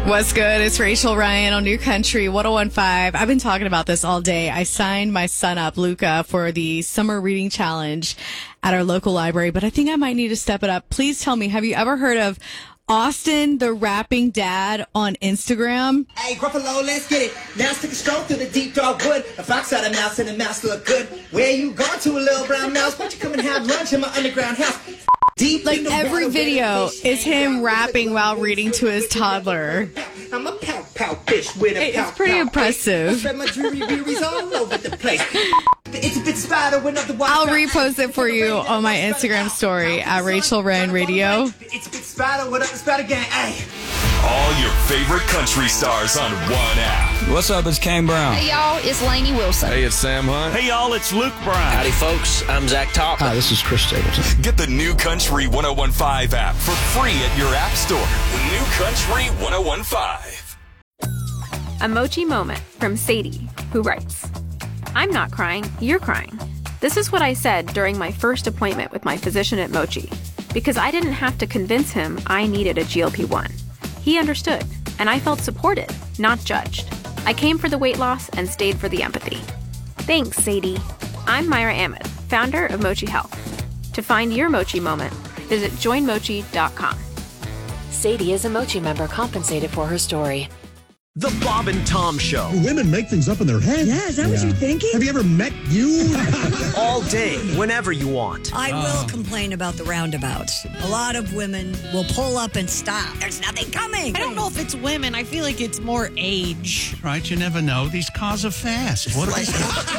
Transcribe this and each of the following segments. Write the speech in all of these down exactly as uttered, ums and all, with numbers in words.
What's good? It's Rachel Ryan on New Country one oh one point five. I've been talking about this all day. I signed my son up, Luca, for the summer reading challenge at our local library, but I think I might need to step it up. Please tell me, have you ever heard of Austin, the rapping dad, on Instagram? Hey, Gruffalo, let's get it. Now let's take a stroll through the deep dark wood. A fox out a mouse and the mouse look good. Where you going to, a little brown mouse? Why don't you come and have lunch in my underground house? Deep Like every video is him rapping while reading to his toddler. I'm a pow pow fish with a pow. It's pretty impressive. I spread my dreary wearies all over the place. It's a bit spider went up the wild. I'll repost it for you on my Instagram story at Rachel Ryan Radio. It's a bit spider went up the spider gang. Hey. All your favorite country stars on one app. What's up? It's Kane Brown. Hey, y'all. It's Lainey Wilson. Hey, it's Sam Hunt. Hey, y'all. It's Luke Bryan. Howdy, folks. I'm Zach Top. Hi, this is Chris Stapleton. Get the New Country one oh one point five app for free at your app store. New Country one oh one point five. A Mochi moment from Sadie, who writes, I'm not crying, you're crying. This is what I said during my first appointment with my physician at Mochi, because I didn't have to convince him I needed a G L P one. He understood, and I felt supported, not judged. I came for the weight loss and stayed for the empathy. Thanks, Sadie. I'm Myra Ahmed, founder of Mochi Health. To find your Mochi moment, visit join mochi dot com. Sadie is a Mochi member compensated for her story. The Bob and Tom Show. Women make things up in their head. Yeah, is that yeah. what you're thinking? Have you ever met you? All day, whenever you want. I will complain about the roundabouts. A lot of women will pull up and stop. There's nothing coming. I don't know if it's women. I feel like it's more age. Right, you never know. These cars are fast. What they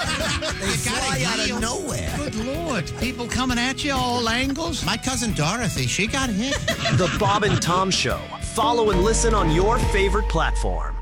fly out of nowhere. Good Lord. People coming at you all angles. My cousin Dorothy, she got hit. The Bob and Tom Show. Follow and listen on your favorite platform.